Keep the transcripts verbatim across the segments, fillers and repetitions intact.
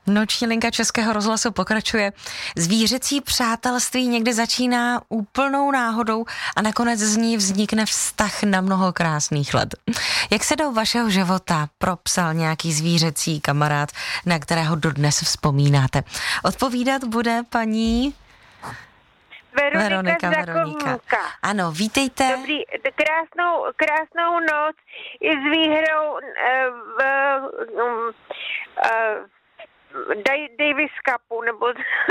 Noční linka Českého rozhlasu pokračuje. Zvířecí přátelství někdy začíná úplnou náhodou a nakonec z ní vznikne vztah na mnoho krásných let. Jak se do vašeho života propsal nějaký zvířecí kamarád, na kterého dodnes vzpomínáte? Odpovídat bude paní Veronika, Veronika, Veronika. Ano, vítejte. Dobrý, krásnou, krásnou noc i s výhrou uh, v uh, uh, Davis Cupu, nebo...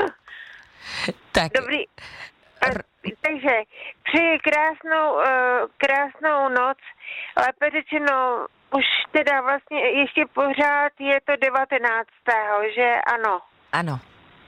tak. Dobrý. R- Takže přeji krásnou, uh, krásnou noc, lépe řečeno, už teda vlastně ještě pořád je to devatenáctého že ano? Ano.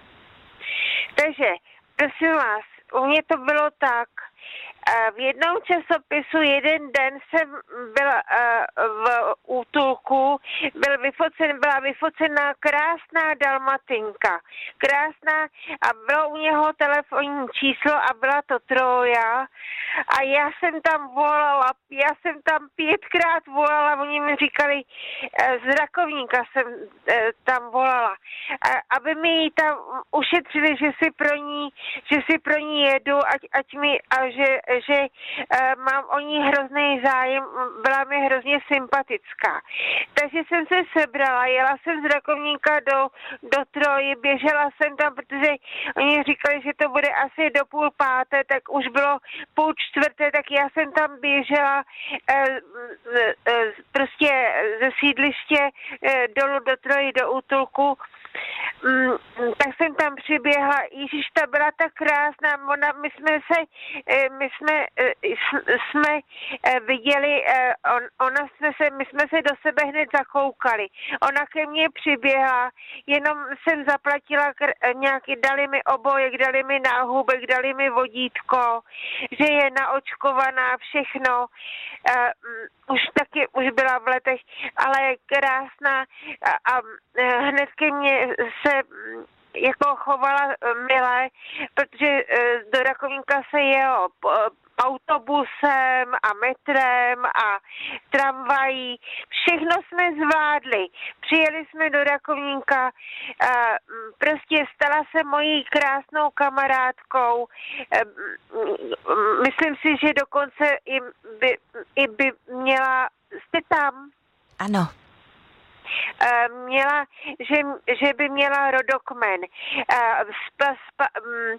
Takže, prosím vás, u mě to bylo tak, v jednom časopisu jeden den jsem byla v útulku, byl vyfocen, byla vyfocená krásná dalmatinka. Krásná a bylo u něho telefonní číslo a byla to Troja. A já jsem tam volala, já jsem tam pětkrát volala, oni mi říkali, z Rakovníka jsem tam volala, aby mi ji tam ušetřili, že si pro ní, že si pro ní jedu, ať, ať mi, a že že uh, mám o ní hrozný zájem, byla mi hrozně sympatická. Takže jsem se sebrala, jela jsem z Rakovníka do, do Troji, běžela jsem tam, protože oni říkali, že to bude asi do půl páté, tak už bylo půl čtvrté, tak já jsem tam běžela uh, uh, prostě ze sídliště uh, dolů do Troji, do útulku. Mm, tak jsem tam přiběhla, Ježíš, ta byla tak krásná, ona, my jsme se, my jsme, jsme viděli, on, ona jsme se, my jsme se do sebe hned zakoukali, ona ke mně přiběhla, jenom jsem zaplatila, nějaký, dali mi obojek, dali mi náhubek, dali mi vodítko, že je naočkovaná, všechno, už taky, už byla v letech, ale krásná a, a hned ke mně se jako chovala milé, protože do Rakovníka se jelo autobusem a metrem a tramvají. Všechno jsme zvládli. Přijeli jsme do Rakovníka, prostě stala se mojí krásnou kamarádkou. Myslím si, že dokonce i by, i by měla... Jste tam? Ano. Měla, že, že by měla rodokmen. Spa, spa,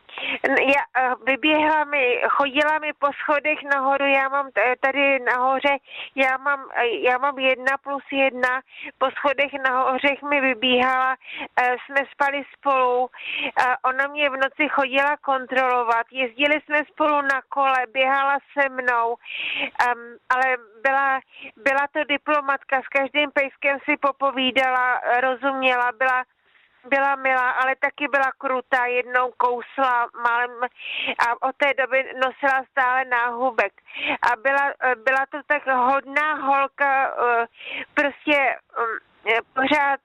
já, vyběhla mi, chodila mi po schodech nahoru, já mám tady nahoře, já mám, já mám jedna plus jedna, po schodech nahoře mi vybíhala, jsme spali spolu, ona mě v noci chodila kontrolovat, jezdili jsme spolu na kole, běhala se mnou, ale byla, byla to diplomatka, s každým pejskem si popovídala, rozuměla, byla, byla milá, ale taky byla krutá, jednou kousla málem a od té doby nosila stále náhubek. A byla, byla to tak hodná holka, prostě pořád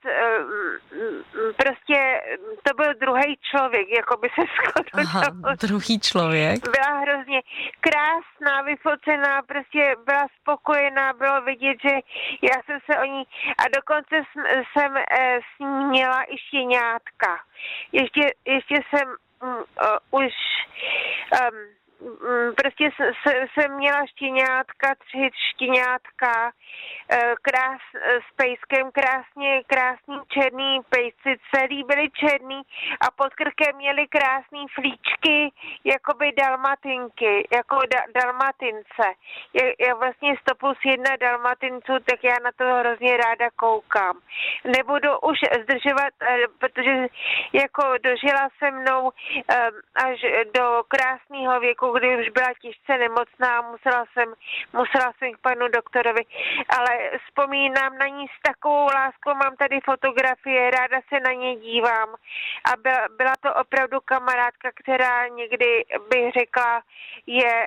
prostě to byl druhý člověk, jako by se skoro druhý člověk. Byla hrozně krásná, vyfocená, prostě byla spokojená, bylo vidět, že já jsem se o ní a dokonce jsem s ní měla i štěňátka. Ještě, ještě jsem um, uh, už um, prostě jsem měla štěňátka, tři štěňátka, krás, s pejskem, krásně, krásný černý pejsci, celý byli černý a pod krkem měli krásný flíčky, jakoby dalmatinky, jako da, dalmatince. Je, je vlastně sto plus jedna dalmatinců, tak já na to hrozně ráda koukám. Nebudu už zdržovat, protože jako dožila se mnou až do krásného věku, kdy už byla těžce nemocná, musela jsem, musela jsem k panu doktorovi, ale vzpomínám na ní s takovou láskou, mám tady fotografie, ráda se na ně dívám a byla, byla to opravdu kamarádka, která někdy bych řekla je,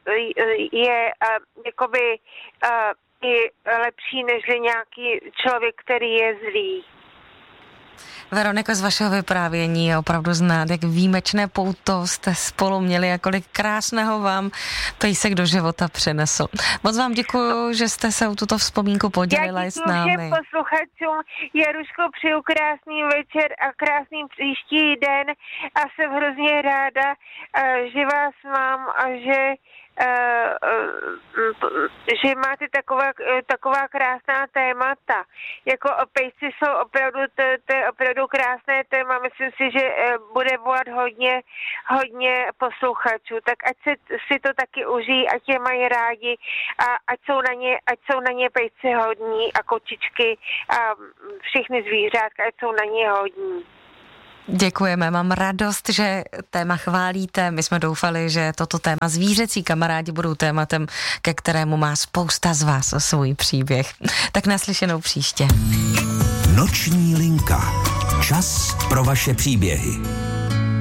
je jakoby i lepší než nějaký člověk, který je zlý. Veroniko, z vašeho vyprávění je opravdu znát, jak výjimečné pouto jste spolu měli a kolik krásného vám pejsek do života přinesl. Moc vám děkuju, že jste se o tuto vzpomínku podělila i s námi. Já posluchačům, Jaruško, přeju krásný večer a krásný příští den a jsem hrozně ráda, že vás mám a že že máte taková, taková krásná témata. Jako pejsci jsou opravdu, to, to je opravdu krásné téma. Myslím si, že bude volat hodně, hodně posluchačů. Tak ať se, si to taky užijí, ať je mají rádi a ať jsou na ně, ať jsou na ně pejsci hodní a kočičky a všechny zvířátka, ať jsou na ně hodní. Děkujeme, mám radost, že téma chválíte. My jsme doufali, že toto téma zvířecí kamarádi budou tématem, ke kterému má spousta z vás svůj příběh. Tak naslyšenou příště. Noční linka. Čas pro vaše příběhy.